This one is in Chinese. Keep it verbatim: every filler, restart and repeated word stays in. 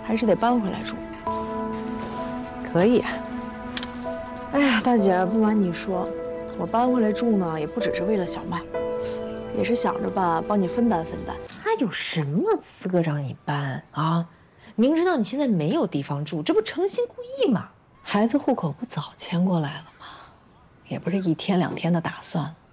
还是得搬回来住。 可以。 哎呀，大姐，不瞒你说，我搬回来住呢，也不只是为了小麦，也是想着吧，帮你分担分担。 他有什么资格让你搬啊？明知道你现在没有地方住，这不诚心故意吗？ 孩子户口不早迁过来了吗？也不是一天两天的打算。